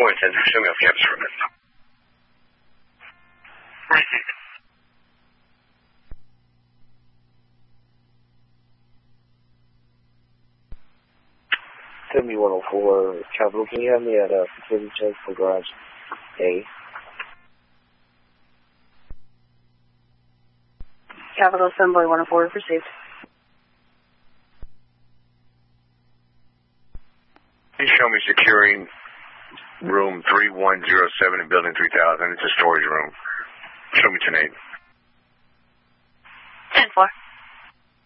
Point 10, show me off campus for a minute. Semi 104, Capital, can you have me at facility check for garage A? Capital Assembly 104, received. Can you show me securing room 3107 in building 3000? It's a storage room. Show me 10-8. 10-4.